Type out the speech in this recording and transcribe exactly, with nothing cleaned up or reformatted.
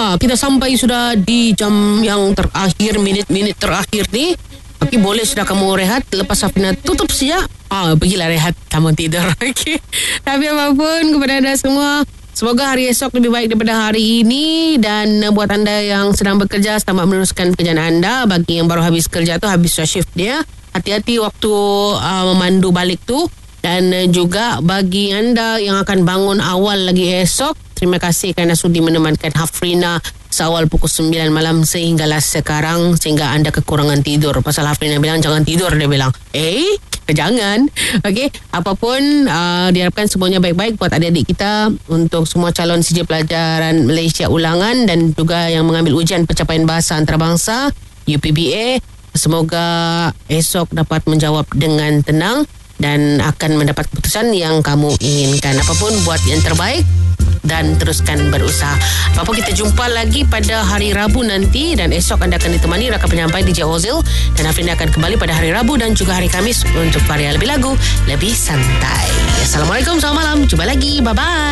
Ha, kita sampai sudah di jam yang terakhir, minit-minit terakhir ni. Okey, boleh sudah kamu rehat. Lepas Safina tutup saja, ah, pergilah rehat, kamu tidur. Okey. Tapi apapun, kepada anda semua, semoga hari esok lebih baik daripada hari ini. Dan uh, buat anda yang sedang bekerja, selamat meneruskan pekerjaan anda. Bagi yang baru habis kerja tu, habis shift dia, hati-hati waktu uh, memandu balik tu. Dan uh, juga bagi anda yang akan bangun awal lagi esok, terima kasih kerana sudi menemankan Hafrina seawal pukul sembilan malam sehinggalah sekarang, sehingga anda kekurangan tidur. Pasal Hafrina bilang jangan tidur, dia bilang eh jangan. Okey, apapun uh, diharapkan semuanya baik-baik buat adik-adik kita, untuk semua calon C J pelajaran Malaysia ulangan dan juga yang mengambil ujian pencapaian bahasa antarabangsa U P B A. Semoga esok dapat menjawab dengan tenang dan akan mendapat keputusan yang kamu inginkan. Apapun, buat yang terbaik dan teruskan berusaha. Apa-apa, kita jumpa lagi pada hari Rabu nanti, dan esok anda akan ditemani rakan penyampai D J Ozil, dan Hafrina akan kembali pada hari Rabu dan juga hari Khamis untuk varian lebih lagu lebih santai. Assalamualaikum, selamat malam, jumpa lagi, bye bye.